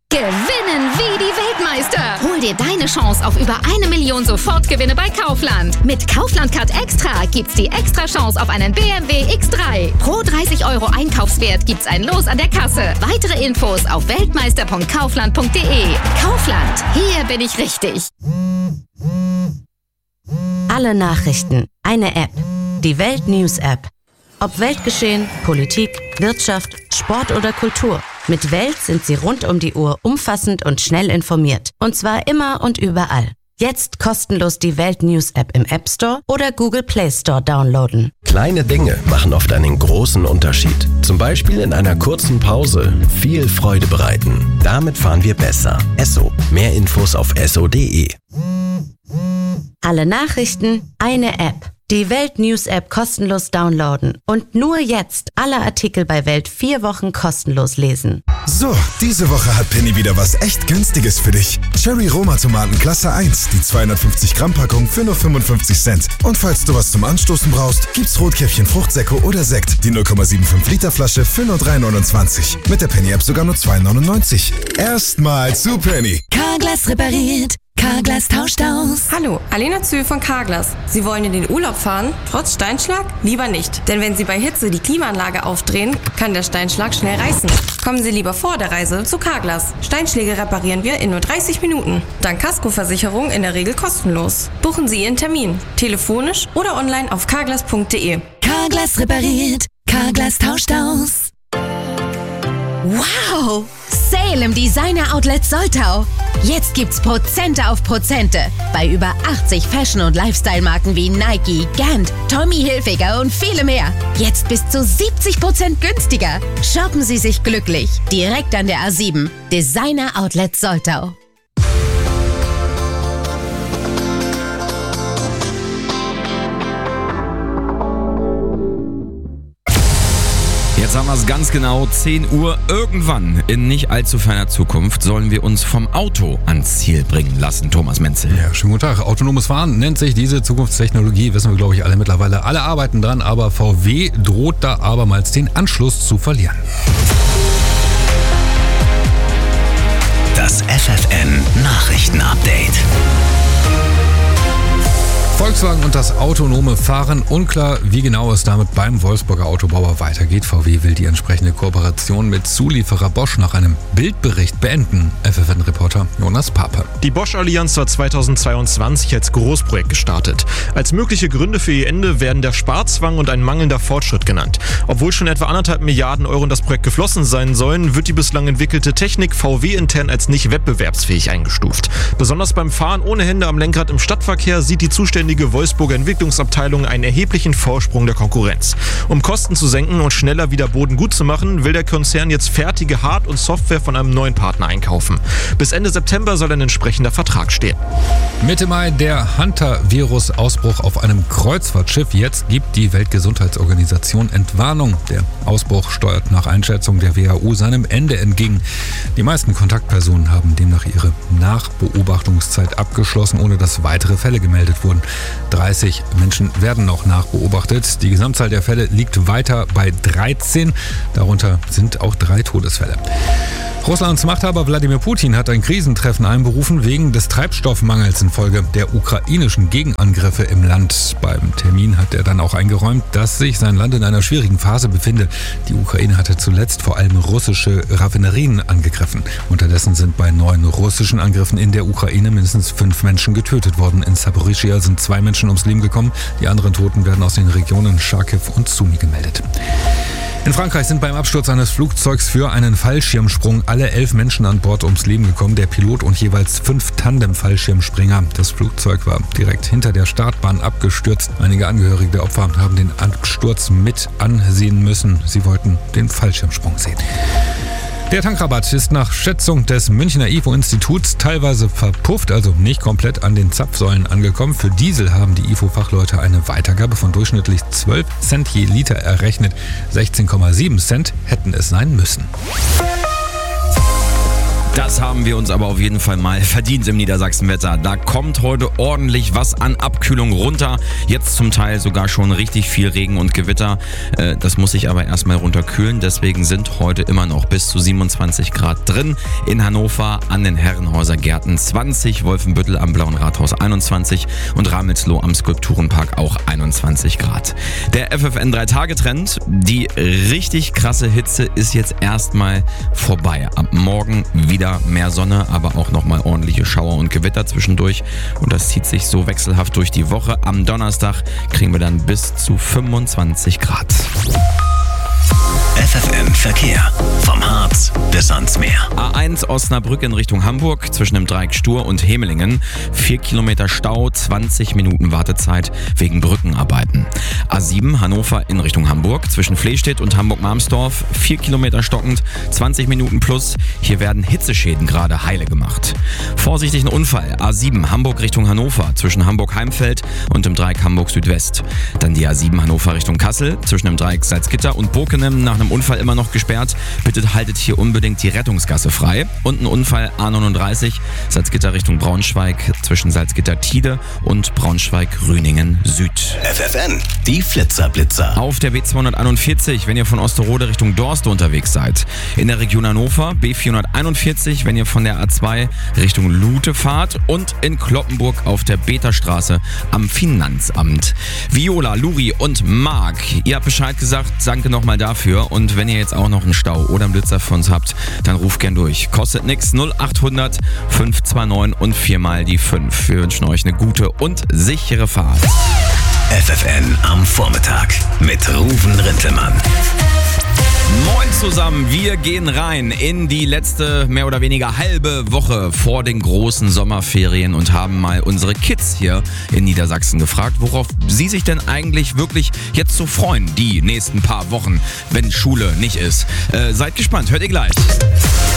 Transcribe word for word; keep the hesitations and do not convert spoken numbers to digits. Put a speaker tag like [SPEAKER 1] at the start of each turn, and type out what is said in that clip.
[SPEAKER 1] Gewinnen wie die Weltmeister. Hol dir deine Chance auf über eine Million Sofortgewinne bei Kaufland. Mit Kaufland Card Extra gibt's die extra Chance auf einen B M W X drei. Pro dreißig Euro Einkaufswert gibt's ein Los an der Kasse. Weitere Infos auf weltmeister punkt kaufland punkt de. Kaufland, hier bin ich richtig.
[SPEAKER 2] Alle Nachrichten, eine App. Die Welt News App. Ob Weltgeschehen, Politik, Wirtschaft, Sport oder Kultur. Mit Welt sind Sie rund um die Uhr umfassend und schnell informiert. Und zwar immer und überall. Jetzt kostenlos die Welt News App im App Store oder Google Play Store downloaden.
[SPEAKER 3] Kleine Dinge machen oft einen großen Unterschied. Zum Beispiel in einer kurzen Pause viel Freude bereiten. Damit fahren wir besser. Esso. Mehr Infos auf esso punkt de.
[SPEAKER 2] Alle Nachrichten, eine App. Die Welt News App kostenlos downloaden. Und nur jetzt alle Artikel bei Welt vier Wochen kostenlos lesen.
[SPEAKER 4] So, diese Woche hat Penny wieder was echt Günstiges für dich. Cherry Roma Tomaten Klasse eins, die zweihundertfünfzig Gramm Packung für nur fünfundfünfzig Cent. Und falls du was zum Anstoßen brauchst, gibt's Rotkäppchen Fruchtsäcke oder Sekt, die null Komma fünfundsiebzig Liter Flasche für nur drei neunundzwanzig. Mit der Penny App sogar nur zwei neunundneunzig. Erstmal zu Penny.
[SPEAKER 5] Carglass repariert. Carglass tauscht aus.
[SPEAKER 6] Hallo, Alena Zühl von Carglass. Sie wollen in den Urlaub fahren? Trotz Steinschlag? Lieber nicht. Denn wenn Sie bei Hitze die Klimaanlage aufdrehen, kann der Steinschlag schnell reißen. Kommen Sie lieber vor der Reise zu Carglass. Steinschläge reparieren wir in nur dreißig Minuten. Dank Kaskoversicherung in der Regel kostenlos. Buchen Sie Ihren Termin. Telefonisch oder online auf carglass punkt de.
[SPEAKER 5] Carglass repariert. Carglass tauscht aus.
[SPEAKER 7] Wow! Sale im Designer Outlet Soltau. Jetzt gibt's Prozente auf Prozente bei über achtzig Fashion- und Lifestyle-Marken wie Nike, Gant, Tommy Hilfiger und viele mehr. Jetzt bis zu siebzig Prozent günstiger. Shoppen Sie sich glücklich. Direkt an der A sieben. Designer Outlet Soltau.
[SPEAKER 8] Jetzt haben wir es ganz genau, zehn Uhr. Irgendwann, in nicht allzu ferner Zukunft, sollen wir uns vom Auto ans Ziel bringen lassen. Thomas Menzel.
[SPEAKER 9] Ja, schönen guten Tag. Autonomes Fahren nennt sich diese Zukunftstechnologie, wissen wir, glaube ich, alle mittlerweile. Alle arbeiten dran, aber V W droht da abermals den Anschluss zu verlieren.
[SPEAKER 10] Das F F N Nachrichtenupdate.
[SPEAKER 9] Volkswagen und das autonome Fahren. Unklar, wie genau es damit beim Wolfsburger Autobauer weitergeht. V W will die entsprechende Kooperation mit Zulieferer Bosch nach einem Bildbericht beenden. F F N-Reporter Jonas Pape.
[SPEAKER 11] Die Bosch-Allianz war zweitausendzweiundzwanzig als Großprojekt gestartet. Als mögliche Gründe für ihr Ende werden der Sparzwang und ein mangelnder Fortschritt genannt. Obwohl schon etwa anderthalb Milliarden Euro in das Projekt geflossen sein sollen, wird die bislang entwickelte Technik V W-intern als nicht wettbewerbsfähig eingestuft. Besonders beim Fahren ohne Hände am Lenkrad im Stadtverkehr sieht die zuständige Die Wolfsburger Entwicklungsabteilung einen erheblichen Vorsprung der Konkurrenz. Um Kosten zu senken und schneller wieder Boden gut zu machen, will der Konzern jetzt fertige Hard- und Software von einem neuen Partner einkaufen. Bis Ende September soll ein entsprechender Vertrag stehen.
[SPEAKER 9] Mitte Mai der Hunter-Virus-Ausbruch auf einem Kreuzfahrtschiff. Jetzt gibt die Weltgesundheitsorganisation Entwarnung. Der Ausbruch steuert nach Einschätzung der W H O seinem Ende entgegen. Die meisten Kontaktpersonen haben demnach ihre Nachbeobachtungszeit abgeschlossen, ohne dass weitere Fälle gemeldet wurden. dreißig Menschen werden noch nachbeobachtet. Die Gesamtzahl der Fälle liegt weiter bei dreizehn. Darunter sind auch drei Todesfälle. Russlands Machthaber Wladimir Putin hat ein Krisentreffen einberufen wegen des Treibstoffmangels infolge der ukrainischen Gegenangriffe im Land. Beim Termin hat er dann auch eingeräumt, dass sich sein Land in einer schwierigen Phase befinde. Die Ukraine hatte zuletzt vor allem russische Raffinerien angegriffen. Unterdessen sind bei neun russischen Angriffen in der Ukraine mindestens fünf Menschen getötet worden. In Saporischschja sind zwei Menschen ums Leben gekommen. Die anderen Toten werden aus den Regionen Charkiw und Sumy gemeldet. In Frankreich sind beim Absturz eines Flugzeugs für einen Fallschirmsprung alle elf Menschen an Bord ums Leben gekommen. Der Pilot und jeweils fünf Tandem-Fallschirmspringer. Das Flugzeug war direkt hinter der Startbahn abgestürzt. Einige Angehörige der Opfer haben den Absturz mit ansehen müssen. Sie wollten den Fallschirmsprung sehen. Der Tankrabatt ist nach Schätzung des Münchner I F O-Instituts teilweise verpufft, also nicht komplett an den Zapfsäulen angekommen. Für Diesel haben die I F O-Fachleute eine Weitergabe von durchschnittlich zwölf Cent je Liter errechnet. sechzehn Komma sieben Cent hätten es sein müssen.
[SPEAKER 8] Das haben wir uns aber auf jeden Fall mal verdient im Niedersachsenwetter. Da kommt heute ordentlich was an Abkühlung runter. Jetzt zum Teil sogar schon richtig viel Regen und Gewitter. Das muss sich aber erstmal runterkühlen. Deswegen sind heute immer noch bis zu siebenundzwanzig Grad drin. In Hannover an den Herrenhäuser Gärten zwanzig, Wolfenbüttel am Blauen Rathaus einundzwanzig und Ramelsloh am Skulpturenpark auch einundzwanzig Grad. Der F F N drei Tage Trend, die richtig krasse Hitze ist jetzt erstmal vorbei. Ab morgen wieder mehr Sonne, aber auch nochmal ordentliche Schauer und Gewitter zwischendurch. Und das zieht sich so wechselhaft durch die Woche. Am Donnerstag kriegen wir dann bis zu fünfundzwanzig Grad.
[SPEAKER 10] F F M Verkehr. Vom Harz bis ans Meer.
[SPEAKER 8] A eins Osnabrück in Richtung Hamburg zwischen dem Dreieck Stur und Hemelingen. Vier Kilometer Stau, zwanzig Minuten Wartezeit wegen Brückenarbeiten. A sieben Hannover in Richtung Hamburg zwischen Flehstedt und Hamburg-Marmsdorf. Vier Kilometer stockend, zwanzig Minuten plus. Hier werden Hitzeschäden gerade heile gemacht. Vorsichtig ein Unfall. A sieben Hamburg Richtung Hannover zwischen Hamburg-Heimfeld und dem Dreieck Hamburg Südwest. Dann die A sieben Hannover Richtung Kassel zwischen dem Dreieck Salzgitter und Bokenem nach einem Unfall immer noch gesperrt. Bitte haltet hier unbedingt die Rettungsgasse frei. Und ein Unfall A neununddreißig Salzgitter Richtung Braunschweig zwischen Salzgitter-Tide und Braunschweig-Rüningen Süd.
[SPEAKER 10] F F N, die Flitzer-Blitzer.
[SPEAKER 8] Auf der B zweihunderteinundvierzig, wenn ihr von Osterode Richtung Dorste unterwegs seid. In der Region Hannover B vierhunderteinundvierzig, wenn ihr von der A zwei Richtung Lute fahrt. Und in Kloppenburg auf der Beterstraße am Finanzamt. Viola, Luri und Marc, ihr habt Bescheid gesagt, danke nochmal dafür. Und wenn ihr jetzt auch noch einen Stau oder einen Blitzer für uns habt, dann ruft gern durch. Kostet nix, null achthundert fünf zwei neun und viermal die fünf. Wir wünschen euch eine gute und sichere Fahrt.
[SPEAKER 10] F F N am Vormittag mit Ruven Rintelmann.
[SPEAKER 8] Moin zusammen, wir gehen rein in die letzte, mehr oder weniger halbe Woche vor den großen Sommerferien und haben mal unsere Kids hier in Niedersachsen gefragt, worauf sie sich denn eigentlich wirklich jetzt so freuen, die nächsten paar Wochen, wenn Schule nicht ist. Äh, seid gespannt, hört ihr gleich.